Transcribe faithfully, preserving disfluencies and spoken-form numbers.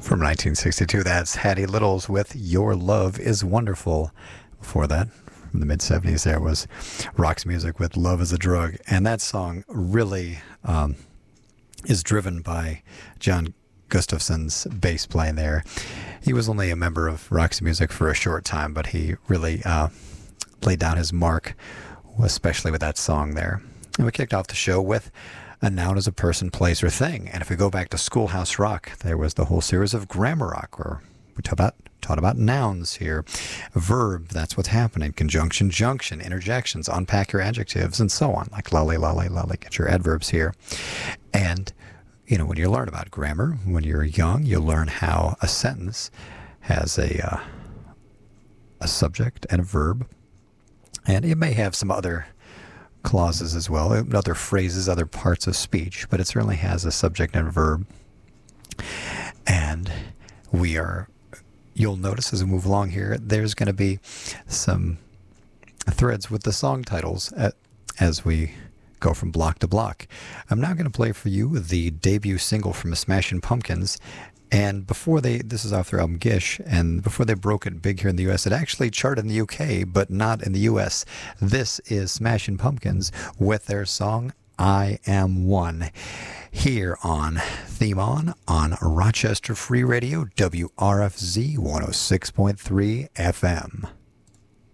From nineteen sixty-two, that's Hattie Littles with Your Love is Wonderful. Before that, from the mid-seventies, there was Rock's Music with Love is a Drug. And that song really um, is driven by John Gustafson's bass playing there. He was only a member of Roxy Music for a short time, but he really uh, laid down his mark, especially with that song there. And we kicked off the show with A Noun is a Person, Place, or Thing. And if we go back to Schoolhouse Rock, there was the whole series of Grammar Rock, where we taught about, taught about nouns here. Verb, that's what's happening. Conjunction, junction, interjections, unpack your adjectives, and so on. Like lolly, lolly, lolly, get your adverbs here. And, you know, when you learn about grammar, when you're young, you learn how a sentence has a, uh, a subject and a verb. And it may have some other clauses as well, other phrases, other parts of speech, but it certainly has a subject and a verb. And we are, you'll notice as we move along here, there's going to be some threads with the song titles at, as we go from block to block. I'm now going to play for you the debut single from the Smashing Pumpkins. And before they, this is off their album Gish, and before they broke it big here in the U S, it actually charted in the U K, but not in the U S. This is Smashing Pumpkins with their song I Am One, here on Theme On on Rochester Free Radio, W R F Z one oh six point three F M.